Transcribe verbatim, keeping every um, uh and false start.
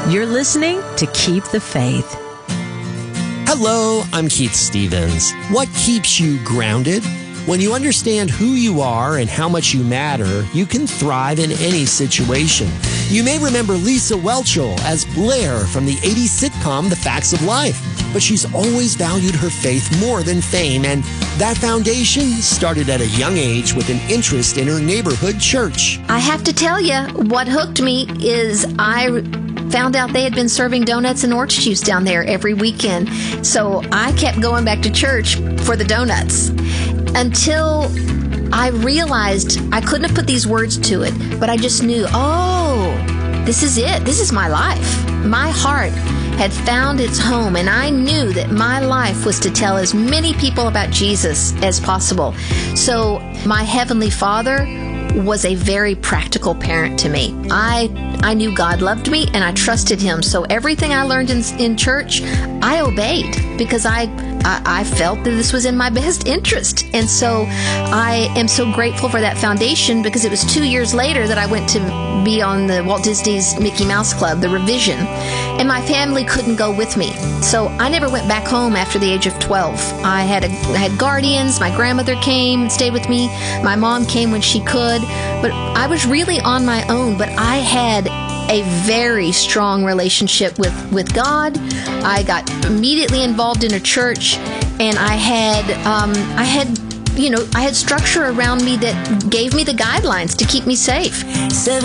You're listening to Keep the Faith. Hello, I'm Keith Stevens. What keeps you grounded? When you understand who you are and how much you matter, you can thrive in any situation. You may remember Lisa Whelchel as Blair from the eighties sitcom The Facts of Life, but she's always valued her faith more than fame, and that foundation started at a young age with an interest in her neighborhood church. I have to tell you, what hooked me is I found out they had been serving donuts and orange juice down there every weekend. So I kept going back to church for the donuts until I realized I couldn't have put these words to it, but I just knew, oh, this is it. This is my life. My heart had found its home, and I knew that my life was to tell as many people about Jesus as possible. So my Heavenly Father was a very practical parent to me. I I knew God loved me, and I trusted Him. So everything I learned in, in church, I obeyed because I, I I felt that this was in my best interest. And so I am so grateful for that foundation, because it was two years later that I went to be on the Walt Disney's Mickey Mouse Club, the revision, and my family couldn't go with me. So I never went back home after the age of twelve. I had a, I had guardians. My grandmother came and stayed with me. My mom came when she could. But I was really on my own, but I had a very strong relationship with, with God. I got immediately involved in a church, and I had, um, I had, you know, I had structure around me that gave me the guidelines to keep me safe. Seven